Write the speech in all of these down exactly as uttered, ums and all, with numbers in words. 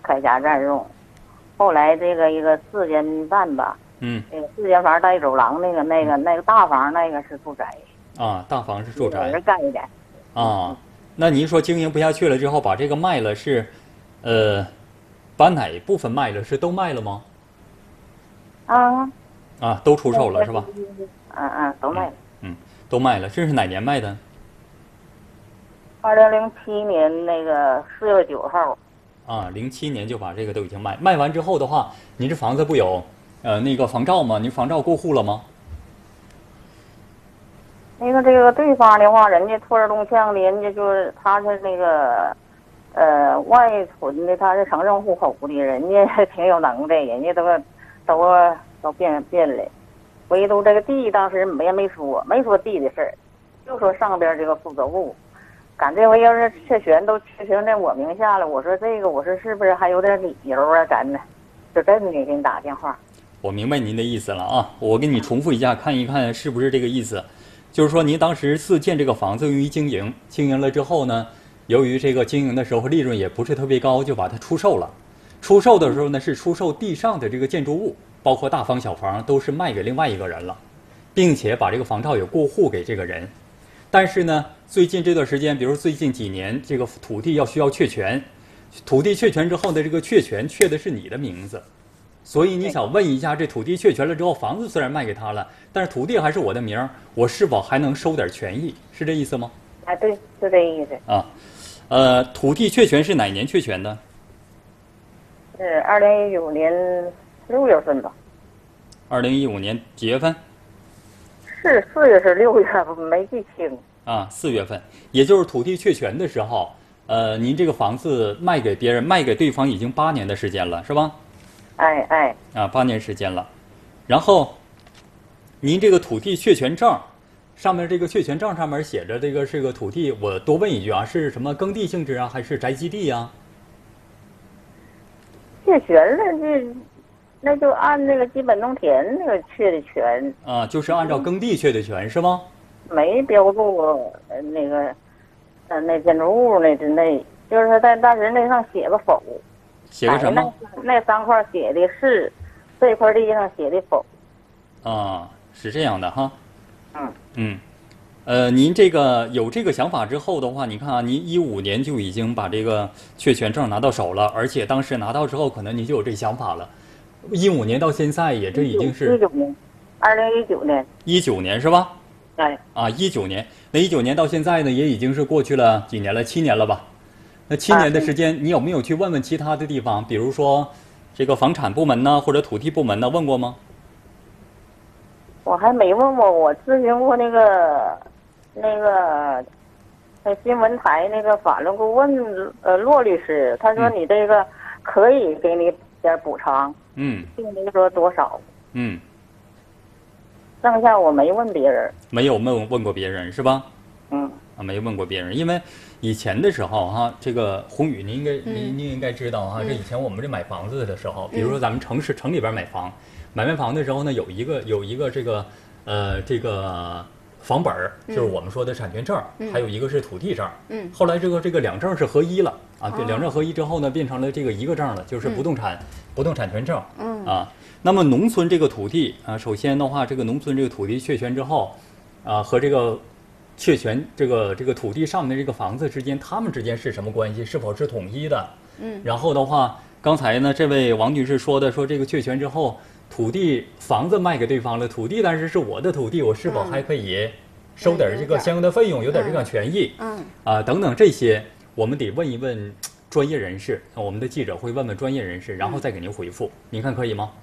开家占用。后来这个一个四间半吧， 嗯， 这个四间房带走廊那个那个那个大房那个是住宅。 啊，大房是住宅。 人干一点。 啊，那您说经营不下去了之后，把这个卖了是，呃，把哪部分卖了？是都卖了吗？ 啊。 啊，都出售了是吧？ 嗯嗯，都卖了。 嗯，都卖了。这是哪年卖的？ 二零零七年那个四月九号。 啊，零七年就把这个都已经卖。卖完之后的话，您这房子不有呃那个房照吗？您房照过户了吗？ 那个这个对方的话，人家托儿东乡的，人家就是他是那个呃外屯的，他是城镇户口的，人家挺有能耐，人家都都都变变了。唯独这个地当时没没说，没说地的事儿，就说上边这个负责户。赶这回要是确权都确权在我名下了，我说这个我说是不是还有点理由啊？咱呢，就这么给给你打电话。 我明白您的意思了啊，我给你重复一下，看一看是不是这个意思。就是说，您当时自建这个房子用于经营，经营了之后呢，由于这个经营的时候利润也不是特别高，就把它出售了。出售的时候呢，是出售地上的这个建筑物，包括大房小房都是卖给另外一个人了，并且把这个房照也过户给这个人。但是呢，最近这段时间，比如最近几年，这个土地要需要确权，土地确权之后的这个确权确的是你的名字。所以你想问一下，这土地确权了之后，房子虽然卖给他了，但是土地还是我的名儿，我是否还能收点权益？是这意思吗？ 啊，对，就这意思。 啊，呃，土地确权是哪年确权的？ 是二零一九年六月份吧。 二零一五年几月份？ 是四月是六月，没记清。 啊，四月份，也就是土地确权的时候，呃，您这个房子卖给别人，卖给对方已经八年的时间了，是吧？ 哎哎。 啊，八年时间了。然后，您这个土地确权证，上面这个确权证上面写着这个是个土地，我多问一句啊，是什么耕地性质啊，还是宅基地呀？ 确权了，这那就按那个基本农田那个确的权。 啊，就是按照耕地确的权是吗？ 没标注呃那个呃那建筑物那那，就是在当时那上写个否。 写个什么？ 那三块写的是，这块地上写的否。 啊，是这样的哈。 嗯嗯，呃，您这个有这个想法之后的话，你看啊，您一五年就已经把这个确权证拿到手了，而且当时拿到之后，可能您就有这想法了。一五年到现在也这已经是一九年，二零一九年。 一九年是吧？ 哎。 啊，一九年，那一九年到现在呢，也已经是过去了几年了，七年了吧？那七年的时间，你有没有去问问其他的地方，比如说这个房产部门呢，或者土地部门呢，问过吗？ 我还没问过，我咨询过那个那个在新闻台那个法律顾问呃骆律师，他说你这个可以给你点补偿， 嗯， 并没说多少。 嗯， 剩下我没问别人。 没有问问过别人是吧？ 嗯。 啊，没问过别人，因为以前的时候哈，这个宏宇，您应该您您应该知道哈，这以前我们这买房子的时候，比如说咱们城市城里边买房，买卖房的时候呢，有一个有一个这个呃这个房本儿，就是我们说的产权证，还有一个是土地证。嗯。后来这个这个两证是合一了啊，对，两证合一之后呢，变成了这个一个证了，就是不动产不动产权证。嗯。啊，那么农村这个土地啊，首先的话，这个农村这个土地确权之后，啊和这个。确权这个这个土地上面的这个房子之间，他们之间是什么关系？是否是统一的？嗯。然后的话，刚才呢，这位王女士说的，说这个确权之后，土地房子卖给对方了，土地但是是我的土地，我是否还可以收点这个相应的费用，有点这个权益？嗯。啊，等等这些，我们得问一问专业人士，我们的记者会问问专业人士，然后再给您回复。您看可以吗？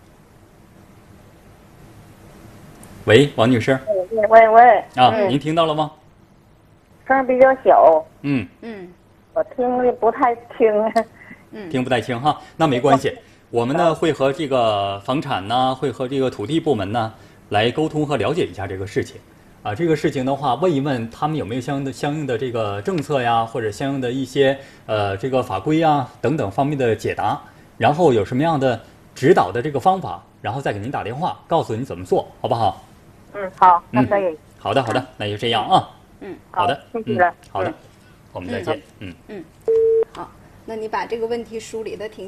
喂，王女士。 喂喂喂。 啊，您听到了吗？ 声比较小。 嗯嗯，我听的不太清。 嗯，听不太清哈，那没关系。我们呢会和这个房产呢，会和这个土地部门呢来沟通和了解一下这个事情。啊，这个事情的话，问一问他们有没有相应的相应的这个政策呀，或者相应的一些呃这个法规呀等等方面的解答，然后有什么样的指导的这个方法，然后再给您打电话，告诉您怎么做，好不好？ 嗯，好，那可以。 好的，好的，那就这样啊。 嗯， 好的， 谢谢了。 好的，我们再见。嗯嗯，好，那你把这个问题梳理的挺。